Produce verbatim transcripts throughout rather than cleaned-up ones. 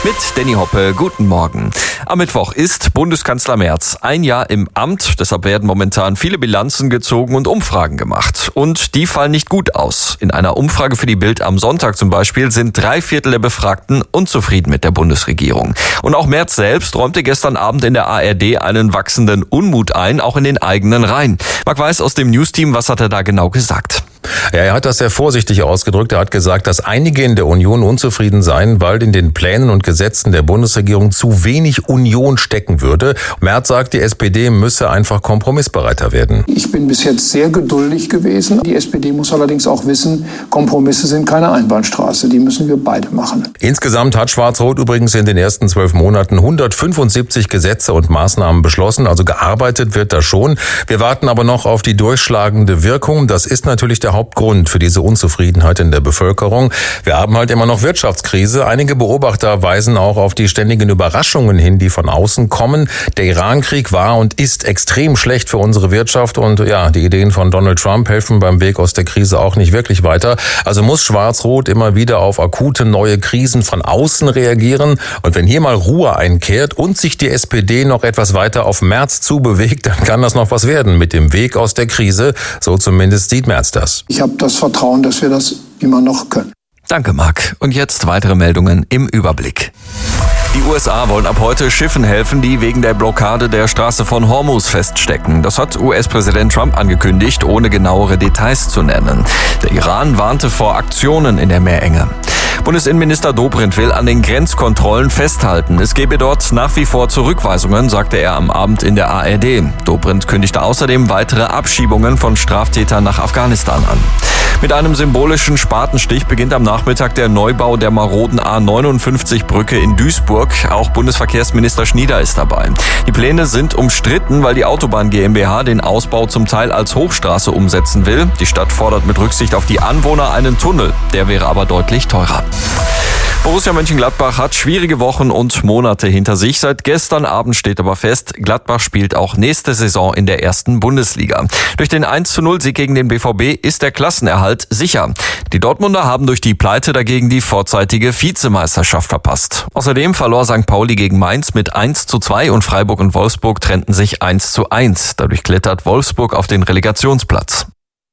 Mit Danny Hoppe, guten Morgen. Am Mittwoch ist Bundeskanzler Merz ein Jahr im Amt. Deshalb werden momentan viele Bilanzen gezogen und Umfragen gemacht. Und die fallen nicht gut aus. In einer Umfrage für die Bild am Sonntag zum Beispiel sind drei Viertel der Befragten unzufrieden mit der Bundesregierung. Und auch Merz selbst räumte gestern Abend in der A R D einen wachsenden Unmut ein, auch in den eigenen Reihen. Marc Weiß aus dem News-Team, was hat er da genau gesagt? Ja, er hat das sehr vorsichtig ausgedrückt. Er hat gesagt, dass einige in der Union unzufrieden seien, weil in den Plänen und Gesetzen der Bundesregierung zu wenig Union stecken würde. Merz sagt, die S P D müsse einfach kompromissbereiter werden. Ich bin bis jetzt sehr geduldig gewesen. Die S P D muss allerdings auch wissen, Kompromisse sind keine Einbahnstraße. Die müssen wir beide machen. Insgesamt hat Schwarz-Rot übrigens in den ersten zwölf Monaten hundertfünfundsiebzig Gesetze und Maßnahmen beschlossen. Also gearbeitet wird da schon. Wir warten aber noch auf die durchschlagende Wirkung. Das ist natürlich der Hauptgrund für diese Unzufriedenheit in der Bevölkerung. Wir haben halt immer noch Wirtschaftskrise. Einige Beobachter weisen auch auf die ständigen Überraschungen hin, die von außen kommen. Der Iran-Krieg war und ist extrem schlecht für unsere Wirtschaft und ja, die Ideen von Donald Trump helfen beim Weg aus der Krise auch nicht wirklich weiter. Also muss Schwarz-Rot immer wieder auf akute neue Krisen von außen reagieren. Und wenn hier mal Ruhe einkehrt und sich die S P D noch etwas weiter auf Merz zubewegt, dann kann das noch was werden mit dem Weg aus der Krise. So zumindest sieht Merz das. Ich habe das Vertrauen, dass wir das immer noch können. Danke, Marc. Und jetzt weitere Meldungen im Überblick. Die U S A wollen ab heute Schiffen helfen, die wegen der Blockade der Straße von Hormuz feststecken. Das hat U S-Präsident Trump angekündigt, ohne genauere Details zu nennen. Der Iran warnte vor Aktionen in der Meerenge. Bundesinnenminister Dobrindt will an den Grenzkontrollen festhalten. Es gebe dort nach wie vor Zurückweisungen, sagte er am Abend in der A R D. Dobrindt kündigte außerdem weitere Abschiebungen von Straftätern nach Afghanistan an. Mit einem symbolischen Spatenstich beginnt am Nachmittag der Neubau der maroden A neunundfünfzig Brücke in Duisburg. Auch Bundesverkehrsminister Schnieder ist dabei. Die Pläne sind umstritten, weil die Autobahn GmbH den Ausbau zum Teil als Hochstraße umsetzen will. Die Stadt fordert mit Rücksicht auf die Anwohner einen Tunnel. Der wäre aber deutlich teurer. Borussia Mönchengladbach hat schwierige Wochen und Monate hinter sich. Seit gestern Abend steht aber fest, Gladbach spielt auch nächste Saison in der ersten Bundesliga. Durch den eins zu null Sieg gegen den B V B ist der Klassenerhalt sicher. Die Dortmunder haben durch die Pleite dagegen die vorzeitige Vizemeisterschaft verpasst. Außerdem verlor Sankt Pauli gegen Mainz mit eins zu zwei und Freiburg und Wolfsburg trennten sich eins zu eins. Dadurch klettert Wolfsburg auf den Relegationsplatz.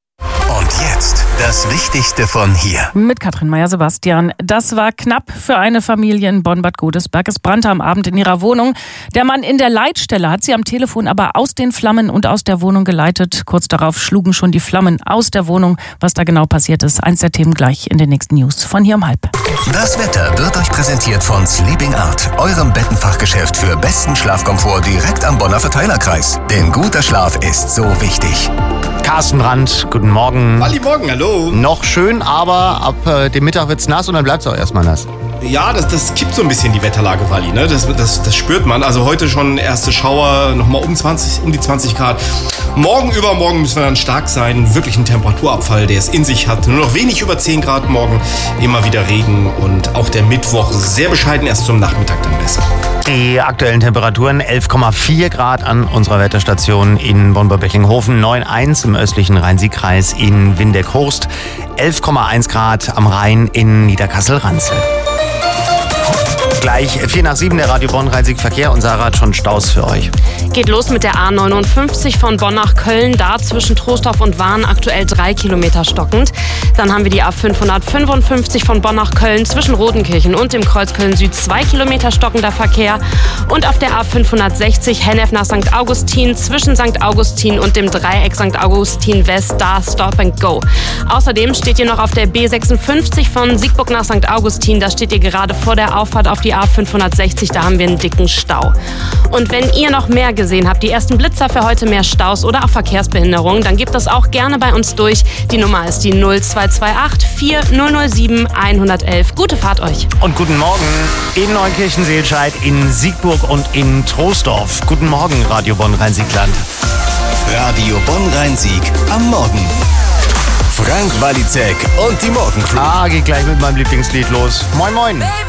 Und jetzt das Wichtigste von hier. Mit Katrin Meyer-Sebastian. Das war knapp für eine Familie in Bonn-Bad Godesberg. Es brannte am Abend in ihrer Wohnung. Der Mann in der Leitstelle hat sie am Telefon aber aus den Flammen und aus der Wohnung geleitet. Kurz darauf schlugen schon die Flammen aus der Wohnung. Was da genau passiert ist, eins der Themen gleich in den nächsten News von hier um halb. Das Wetter wird euch präsentiert von Sleeping Art, eurem Bettenfachgeschäft für besten Schlafkomfort direkt am Bonner Verteilerkreis. Denn guter Schlaf ist so wichtig. Carsten Brandt, guten Morgen. Halli, morgen, hallo. Noch schön, aber ab äh, dem Mittag wird's nass und dann bleibt's auch erstmal nass. Ja, das, das kippt so ein bisschen die Wetterlage, Walli, ne? Das, das, das spürt man. Also heute schon erste Schauer, nochmal um, zwanzig, um die zwanzig Grad. Morgen, übermorgen müssen wir dann stark sein. Wirklich ein Temperaturabfall, der es in sich hat. Nur noch wenig über zehn Grad morgen. Immer wieder Regen und auch der Mittwoch sehr bescheiden, erst zum Nachmittag dann besser. Die aktuellen Temperaturen elf Komma vier Grad an unserer Wetterstation in Bonn-Böcklinghofen, neun Komma eins im östlichen Rhein-Sieg-Kreis in Windeck-Horst, elf Komma eins Grad am Rhein in Niederkassel-Ranzel. Gleich vier nach sieben der Radio Bonn Rhein-Sieg-Verkehr und Sarah hat schon Staus für euch. Geht los mit der A neunundfünfzig von Bonn nach Köln, da zwischen Troisdorf und Wahn aktuell drei Kilometer stockend. Dann haben wir die A fünfhundertfünfundfünfzig von Bonn nach Köln zwischen Rodenkirchen und dem Kreuz Köln-Süd zwei Kilometer stockender Verkehr. Und auf der A fünfhundertsechzig Hennef nach Sankt Augustin zwischen Sankt Augustin und dem Dreieck Sankt Augustin West, da Stop and Go. Außerdem steht ihr noch auf der B sechsundfünfzig von Siegburg nach Sankt Augustin, da steht ihr gerade vor der Auffahrt auf die A fünfhundertsechzig, da haben wir einen dicken Stau. Und wenn ihr noch mehr gesehen habt, die ersten Blitzer für heute, mehr Staus oder auch Verkehrsbehinderungen, dann gebt das auch gerne bei uns durch. Die Nummer ist die null zwei zwei acht vier null null sieben eins eins eins. Gute Fahrt euch. Und guten Morgen in Neunkirchen-Seelscheid, in Siegburg und in Troisdorf. Guten Morgen, Radio Bonn Rhein-Sieg-Land. Radio Bonn Rhein-Sieg am Morgen. Frank Walizek und die Morgencrew. Ah, geht gleich mit meinem Lieblingslied los. Moin, moin. Baby.